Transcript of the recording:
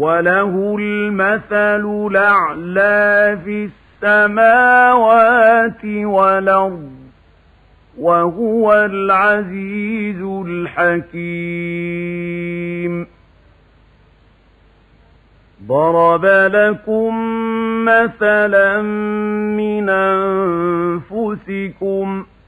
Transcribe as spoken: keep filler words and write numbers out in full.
وله المثل الأعلى في السماوات والأرض وهو العزيز الحكيم. ضرب لكم مثلا من أنفسكم